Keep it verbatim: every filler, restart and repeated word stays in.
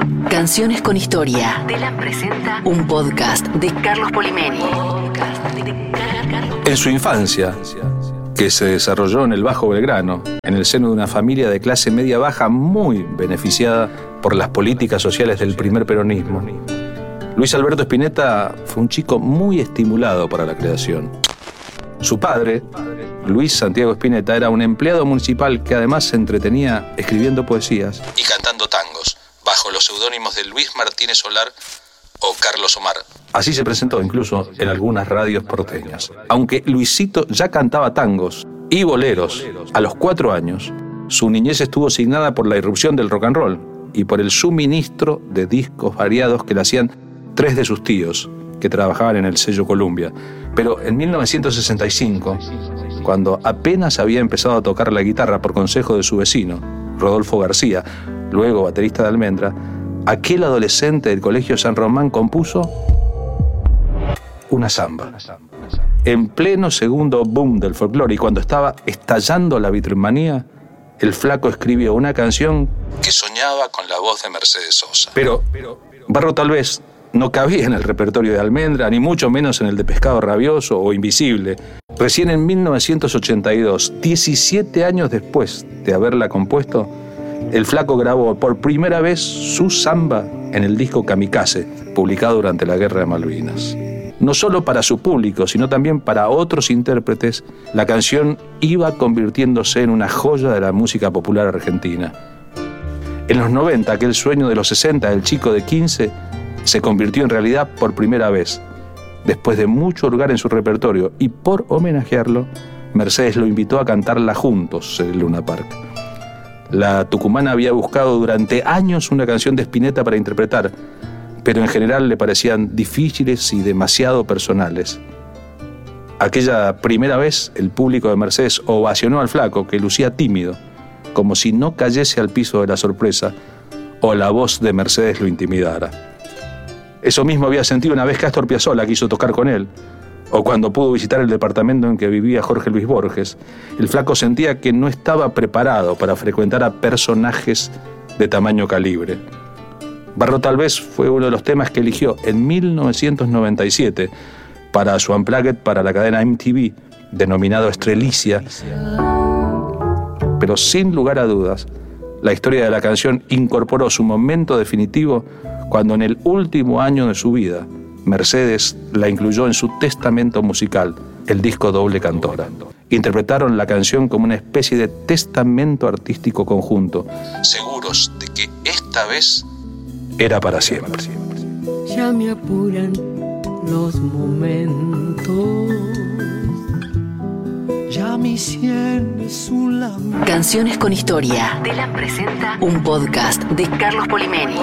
Canciones con historia. Telam presenta un podcast de Carlos Polimeni. En su infancia, que se desarrolló en el Bajo Belgrano, en el seno de una familia de clase media-baja muy beneficiada por las políticas sociales del primer peronismo, Luis Alberto Spinetta fue un chico muy estimulado para la creación. Su padre, Luis Santiago Spinetta, era un empleado municipal que además se entretenía escribiendo poesías y cantando tangos, bajo los seudónimos de Luis Martínez Solar o Carlos Omar. Así se presentó incluso en algunas radios porteñas. Aunque Luisito ya cantaba tangos y boleros a los cuatro años, su niñez estuvo signada por la irrupción del rock and roll y por el suministro de discos variados que le hacían tres de sus tíos, que trabajaban en el sello Columbia. Pero en mil novecientos sesenta y cinco, cuando apenas había empezado a tocar la guitarra por consejo de su vecino, Rodolfo García, luego baterista de Almendra, aquel adolescente del Colegio San Román compuso una samba. En pleno segundo boom del folclore y cuando estaba estallando la Beatlemanía, el flaco escribió una canción que soñaba con la voz de Mercedes Sosa. Pero Barro tal vez no cabía en el repertorio de Almendra, ni mucho menos en el de Pescado Rabioso o Invisible. Recién en mil novecientos ochenta y dos, diecisiete años después de haberla compuesto, el flaco grabó por primera vez su samba en el disco Kamikaze, publicado durante la Guerra de Malvinas. No solo para su público, sino también para otros intérpretes, la canción iba convirtiéndose en una joya de la música popular argentina. En los noventa, aquel sueño de los sesenta del chico de quince se convirtió en realidad por primera vez. Después de mucho hurgar en su repertorio y por homenajearlo, Mercedes lo invitó a cantarla juntos en el Luna Park. La tucumana había buscado durante años una canción de Spinetta para interpretar, pero en general le parecían difíciles y demasiado personales. Aquella primera vez, el público de Mercedes ovacionó al flaco, que lucía tímido, como si no cayese al piso de la sorpresa o la voz de Mercedes lo intimidara. Eso mismo había sentido una vez que Astor Piazzolla quiso tocar con él, o cuando pudo visitar el departamento en que vivía Jorge Luis Borges. El flaco sentía que no estaba preparado para frecuentar a personajes de tamaño calibre. Barro tal vez fue uno de los temas que eligió en mil novecientos noventa y siete para su Unplugged para la cadena M T V, denominado Estrelicia. Pero sin lugar a dudas, la historia de la canción incorporó su momento definitivo cuando en el último año de su vida, Mercedes la incluyó en su testamento musical, el disco Doble Cantora. Interpretaron la canción como una especie de testamento artístico conjunto, seguros de que esta vez era para siempre. Ya me apuran los momentos, ya mi sien es un lamento. Canciones con historia. Telam presenta un podcast de Carlos Polimeni.